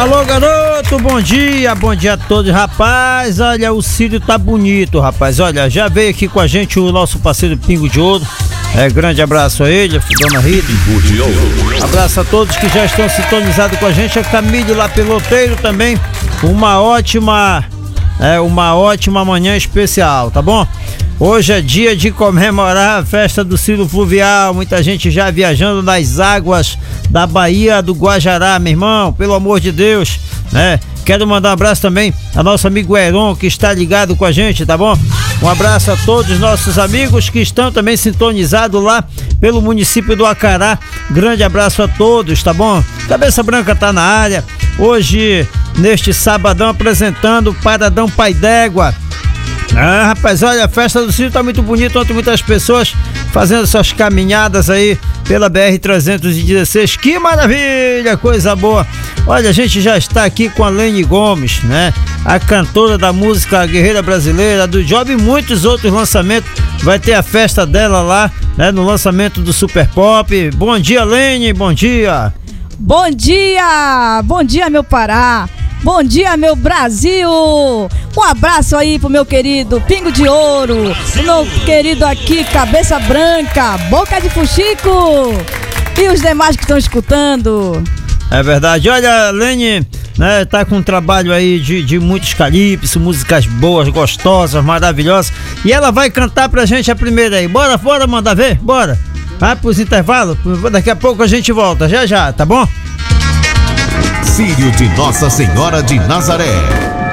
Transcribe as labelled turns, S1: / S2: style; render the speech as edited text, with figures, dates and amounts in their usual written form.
S1: Alô, garoto, bom dia a todos, rapaz. Olha, o Círio tá bonito, rapaz. Olha, já veio aqui com a gente o nosso parceiro Pingo de Ouro. Grande abraço a ele, a dona Rita. Abraço a todos que já estão sintonizados com a gente. A Camille lá Peloteiro também. Uma ótima manhã especial, tá bom? Hoje é dia de comemorar a festa do Círio Fluvial. Muita gente já viajando nas águas da Baía do Guajará, meu irmão, pelo amor de Deus, né? Quero mandar um abraço também ao nosso amigo Heron, que está ligado com a gente, tá bom? Um abraço a todos os nossos amigos que estão também sintonizados lá pelo município do Acará. Grande abraço a todos, tá bom? Cabeça Branca tá na área. Hoje, neste sabadão, apresentando o Paradão Pai d'Égua. Rapaz, olha, a festa do Círio tá muito bonita. Ontem muitas pessoas fazendo suas caminhadas aí pela BR-316. Que maravilha, coisa boa. Olha, a gente já está aqui com a Lene Gomes, né? A cantora da música guerreira brasileira, do Job e muitos outros lançamentos. Vai ter a festa dela lá, né? No lançamento do Super Pop. Bom dia, Lene, bom dia.
S2: Bom dia, meu Pará. Bom dia, meu Brasil! Um abraço aí pro meu querido Pingo de Ouro, pro meu querido aqui Cabeça Branca, Boca de Fuxico e os demais que estão escutando.
S1: É verdade. Olha, Lene, né, tá com um trabalho aí de muitos calypso, músicas boas, gostosas, maravilhosas. E ela vai cantar pra gente a primeira aí. Bora, mandar ver? Bora! Vai pros intervalos, daqui a pouco a gente volta, já, tá bom?
S3: Filho de Nossa Senhora de Nazaré,